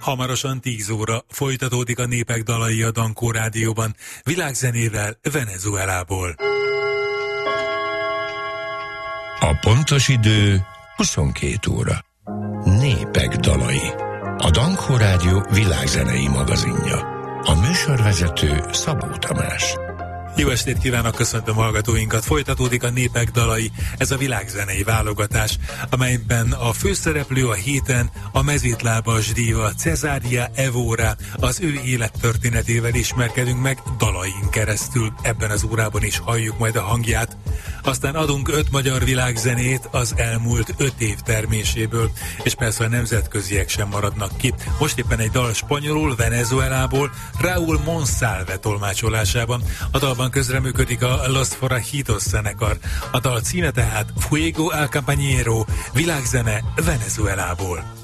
Hamarosan 10 óra folytatódik a Népek dalai a Dankó Rádióban, világzenével Venezuelából. A pontos idő 22 óra. Népek dalai. A Dankó Rádió világzenei magazinja. A műsorvezető Szabó Tamás. Jó estét kívánok, köszöntöm hallgatóinkat. Folytatódik a Népek dalai, ez a világzenei válogatás, amelyben a főszereplő a héten a mezítlábas díva Cesária Evora, az ő élettörténetével ismerkedünk meg dalain keresztül. Ebben az órában is halljuk majd a hangját. Aztán adunk 5 magyar világzenét az elmúlt 5 év terméséből, és persze a nemzetköziek sem maradnak ki. Most éppen egy dal spanyolul, Venezuelából, Raúl Monsalve tolmácsolásában. A dalban közreműködik a Los Forajidos zenekar. A dal címe tehát Fuego al Compañero, világzene Venezuelából.